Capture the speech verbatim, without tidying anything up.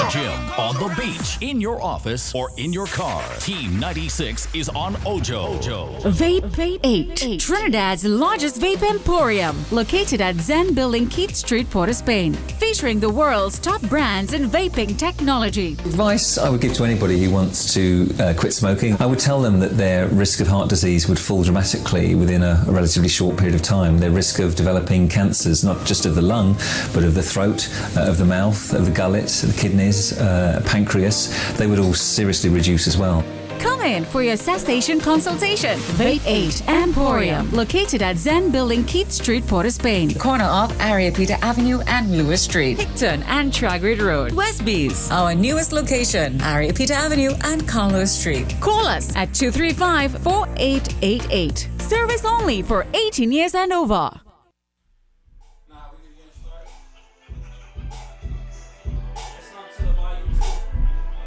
the gym, on the beach, in your office, or in your car. Team ninety-six is on Ojo. Ojo. Vape eight, Trinidad's largest vape emporium, located at Zen Building, Keith Street, Port of Spain, featuring the world's top brands in vaping technology. Advice I would give to anybody who wants to uh, quit smoking, I would tell them that their risk of heart disease would fall dramatically within a, a relatively short period of time. Their risk of developing cancers, not just of the lung, but of the throat, uh, of the mouth, of the gullet, the kidneys, uh, pancreas, they would all seriously reduce as well. Come in for your cessation consultation. Vape eight Emporium, located at Zen Building, Keith Street, Port of Spain. Corner of Ariapita Avenue and Lewis Street. Hickton and Tragrid Road. Westbees. Our newest location, Ariapita Avenue and Carlos Street. Call us at two three five, four eight eight eight. Service only for eighteen years and over.